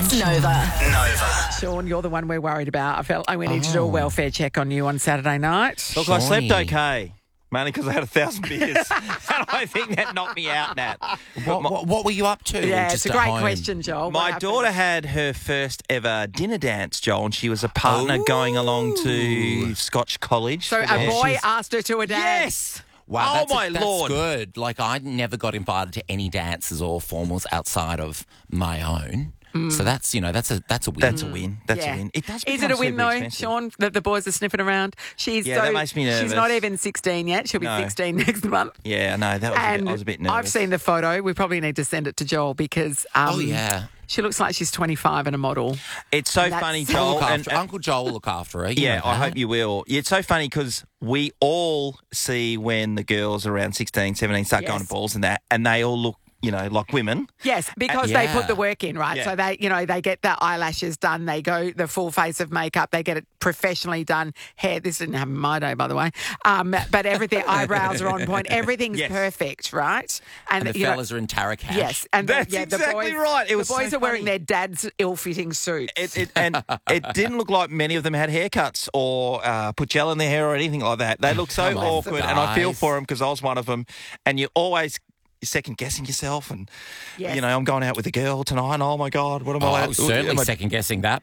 It's Nova. Nova. Sean, you're the one we're worried about. I felt like we need to do a welfare check on you on Saturday night. Look, I slept okay. Mainly because I had 1,000 beers. And I think that knocked me out, Nat. What were you up to? Yeah, just it's a at great home? question, Joel. What My happened? daughter had her first ever dinner dance, Joel, and she was a partner going along to Scotch College. So for a their- boy asked her to a dance. Yes! Wow, Oh, my that's Lord. good. Like, I never got invited to any dances or formals outside of my own. So that's, that's a win. That's a win. That's Yeah. a win. It does Is become it a win, super though, expensive. Sean, that the boys are sniffing around? Yeah, that makes me She's not nervous. even 16 yet. She'll be No. 16 next month. Yeah, no, that was And I was a bit nervous. I've seen the photo. We probably need to send it to Joel because Oh, yeah. she looks like she's 25 and a model. It's so That's- funny, We'll Joel. Look and- after, Uncle Joel will look after her. you Yeah, know I that. hope you will. Yeah, it's so funny because we all see when the girls around 16, 17 start going Yes. to balls and that, and they all look, like women. Yes, because they Yeah. put the work in, right? Yeah. So they get their eyelashes done, they go the full face of makeup, they get it professionally done. Hair, this didn't happen in my day, by the way. But everything, eyebrows are on point, everything's Yes. perfect, right? And the fellas are in Tara Cash. Yes, and That's the exactly boys, right. It was the boys so are wearing funny. their dad's ill-fitting suits. And it didn't look like many of them had haircuts or put gel in their hair or anything like that. They look so Come on, awkward, and I feel guys. for them because I was one of them. And you're always second guessing yourself, and Yes. I'm going out with a girl tonight. And, oh my God, what am I? I was certainly am I- second guessing that.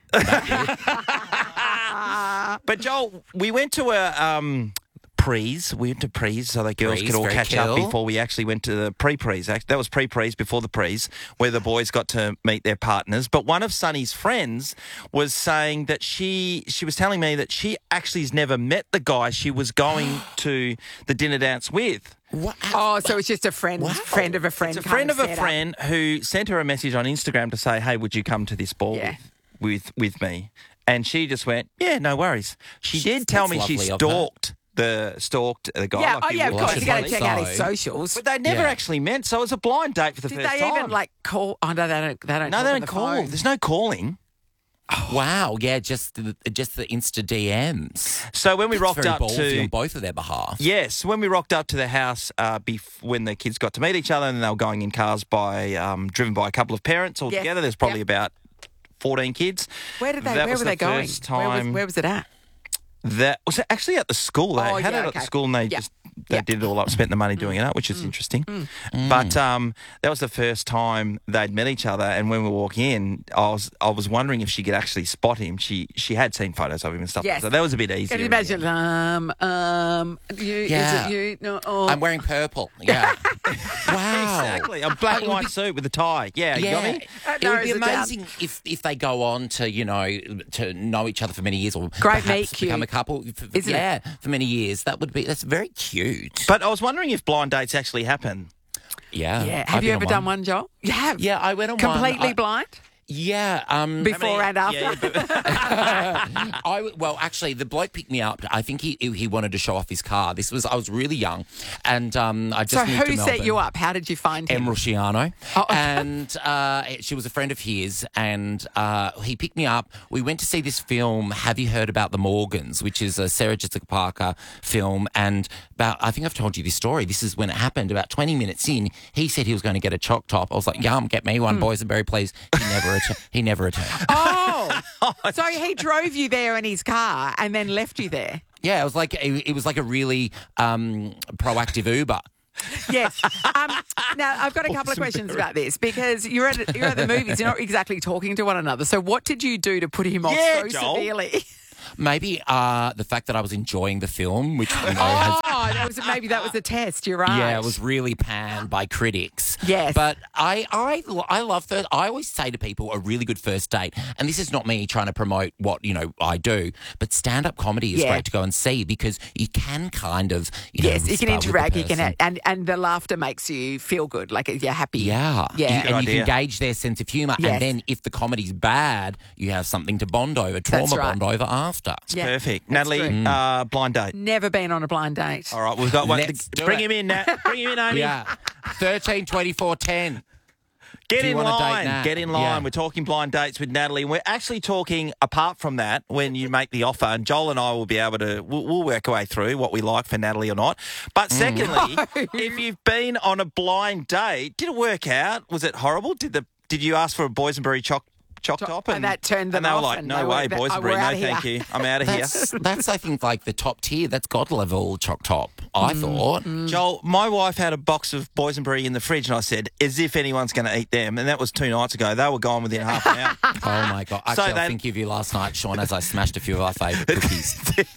But Joel, we went to a prees. We went to prees so the girls Prees, could all very catch up cool. before we actually went to the pre-prees. That was pre-prees before the prees, where the boys got to meet their partners. But one of Sunny's friends was saying that she was telling me that she actually has never met the guy she was going to the dinner dance with. What? Oh, so it's just a friend, Wow. friend of a friend. It's a kind friend of a setup. friend who sent her a message on Instagram to say, "Hey, would you come to this ball Yeah. with me?" And she just went, "Yeah, no worries." She did tell That's me she lovely of her. stalked the guy. Yeah, like oh you yeah, of would course. like You got to to check believe. out his socials. But they never Yeah. actually met, so it was a blind date for the Did first they time. even call? Oh no, they don't. No, talk they on don't the call. phone. There's no calling. Wow, yeah, just the Insta DMs. So when we That's rocked very up ballsy on to both of their behalf. yes, when we rocked up to the house, when the kids got to meet each other, and they were going in cars driven by a couple of parents all Yes. together. There's probably Yep. about 14 kids. Where did they? That Where was were the they going? first time- Where was it at? That was actually at the school. They Oh, had yeah, it at the okay. school, and they Yeah. just did it all up, spent the money doing it up, which is interesting. But that was the first time they'd met each other. And when we were walking in, I was wondering if she could actually spot him. She had seen photos of him and stuff. Yes. So that was a bit easier. Can you imagine? Yeah. Is it you? No. Oh. I'm wearing purple. Yeah. Wow. Exactly, a black and white suit with a tie. Yeah, you got me. It would narrows be it down. amazing if they go on to to know each other for many years or Great perhaps meet become cute. a couple. Isn't it? For many years. That's very cute. But I was wondering if blind dates actually happen. Yeah. Yeah. I've Have you been one? Done one, Joel? You have. Yeah, I went on Completely one. blind Yeah. before and after. Yeah, but Actually, the bloke picked me up. I think he wanted to show off his car. I was really young, and I just So moved to who set Melbourne. you up? How did you find him? Em Rusciano, Oh, okay. and she was a friend of his, and he picked me up. We went to see this film. Have you heard about The Morgans? Which is a Sarah Jessica Parker film, and I think I've told you this story. This is when it happened. About 20 minutes in, he said he was going to get a choc top. I was like, "Yum, get me one, boys." I'm very pleased. He never returned. Oh, so he drove you there in his car and then left you there. Yeah, it was like a really proactive Uber. Yes. Now I've got a couple of questions about this because you're at the movies. You're not exactly talking to one another. So what did you do to put him off Yeah, so Joel. severely? Maybe the fact that I was enjoying the film, which has Maybe that was a test. You're right. Yeah, it was really panned by critics. Yes. But I love first. I always say to people, a really good first date, and this is not me trying to promote what I do, but stand-up comedy is Yeah. great to go and see because you can kind of Yes, you can spar with the interact. You can, person. and the laughter makes you feel good. Like you're happy. Yeah. Yeah. And you idea. can gauge their sense of humour. Yes. And then if the comedy's bad, you have something to bond over, trauma right. bond over after. Yeah, perfect. that's Natalie, true. blind date. Never been on a blind date. All right, we've got one. Let's do Bring it. him in, Nat. Bring him in, Amy. Yeah. 13, 24, 10. Get Do you in wanna date line. Nat? Get in line. Yeah. We're talking blind dates with Natalie. And we're actually talking, apart from that, when you make the offer, and Joel and I will be able to, we'll work our way through what we like for Natalie or not. But secondly, if you've been on a blind date, did it work out? Was it horrible? Did you ask for a boysenberry choc top. And that turned them and they were off like, and no they way, were- boys and we're Brie, no out of thank here. you. I'm out of here. That's, I think, like the top tier. That's God level choc top, I thought. Joel, my wife had a box of Boys and Brie in the fridge, and I said, as if anyone's going to eat them. And that was 2 nights ago. They were gone within half an hour. Oh, my God. So Actually, I was they- thinking of you last night, Sean, as I smashed a few of our favourite cookies.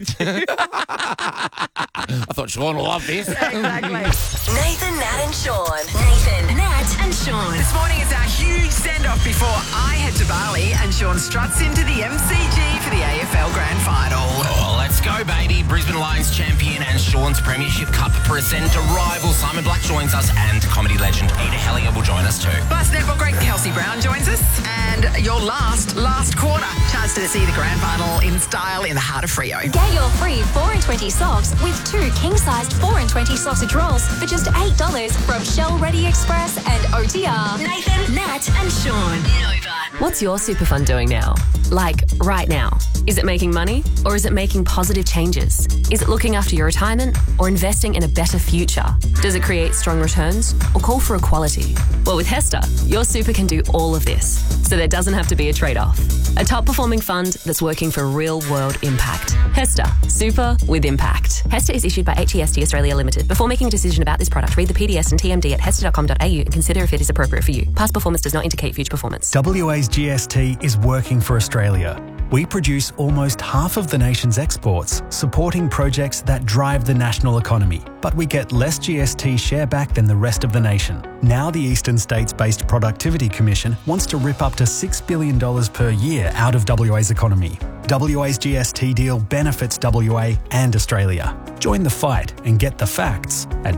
I thought Sean will love this. Exactly. Nathan, Nat and Sean. Nathan, Nat and Sean. This morning is our huge send-off before I head to Bali and Sean struts into the MCG for the AFL Grand Final. Oh, let's go, baby. Brisbane Lions champion and Sean's Premiership Cup presenter rival Simon Black joins us, and comedy legend Peter Hellier will join us too. Plus, netball great Kelsey Brown joins us. And your last quarter. Chance to see the Grand Final in style in the heart of Freo. Get your free 4 and 20 socks with 2 king-sized 4 and 20 sausage rolls for just $8 from Shell Ready Express and OTR. Nathan, Nat and Sean. Nova. What's your super fund doing now? Like, right now? Is it making money or is it making positive changes? Is it looking after your retirement or investing in a better future? Does it create strong returns or call for equality? Well, with Hester, your super can do all of this, so there doesn't have to be a trade-off. A top-performing fund that's working for real-world impact. Hester, super with impact. Hester is issued by HEST Australia Limited. Before making a decision about this product, read the PDS and TMD at hester.com.au and consider if it is appropriate for you. Past performance does not indicate future performance. WA's GST is working for Australia. We produce almost half of the nation's exports, supporting projects that drive the national economy. But we get less GST share back than the rest of the nation. Now the Eastern States-based Productivity Commission wants to rip up to $6 billion per year out of WA's economy. WA's GST deal benefits WA and Australia. Join the fight and get the facts at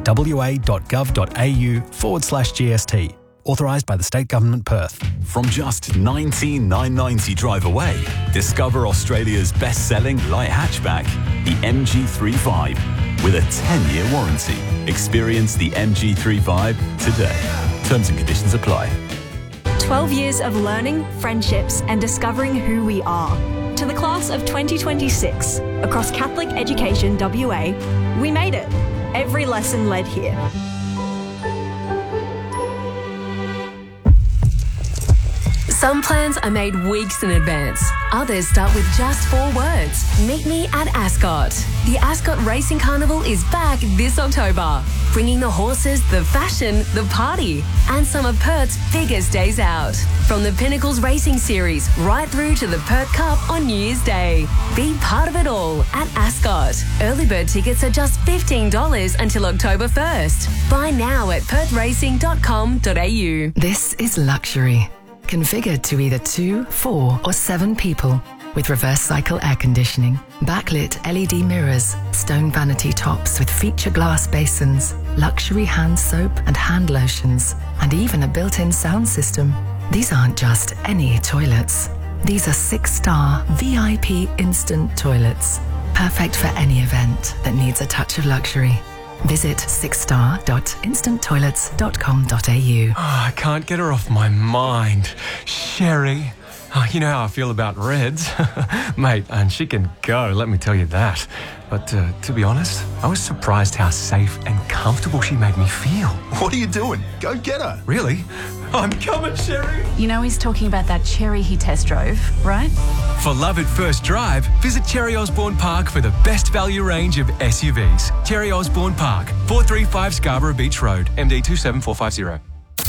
wa.gov.au/GST. Authorised by the State Government, Perth. From just $19,990 drive away, discover Australia's best-selling light hatchback, the MG35, with a 10-year warranty. Experience the MG35 today. Terms and conditions apply. 12 years of learning, friendships, and discovering who we are. To the class of 2026, across Catholic Education WA, we made it. Every lesson led here. Some plans are made weeks in advance. Others start with just 4 words. Meet me at Ascot. The Ascot Racing Carnival is back this October, bringing the horses, the fashion, the party, and some of Perth's biggest days out. From the Pinnacles Racing Series right through to the Perth Cup on New Year's Day. Be part of it all at Ascot. Early bird tickets are just $15 until October 1st. Buy now at perthracing.com.au. This is luxury. Configured to either 2, 4 or 7 people, with reverse cycle air conditioning, backlit LED mirrors, stone vanity tops with feature glass basins, luxury hand soap and hand lotions, and even a built-in sound system. These aren't just any toilets. These are 6-star VIP instant toilets, perfect for any event that needs a touch of luxury. Visit 6star.instanttoilets.com.au. I can't get her off my mind. Sherry. Oh, you know how I feel about Reds. Mate, and she can go, let me tell you that. But to be honest, I was surprised how safe and comfortable she made me feel. What are you doing? Go get her. Really? I'm coming, Sherry. You know he's talking about that Cherry he test drove, right? For love at first drive, visit Cherry Osborne Park for the best value range of SUVs. Cherry Osborne Park, 435 Scarborough Beach Road, MD 27450.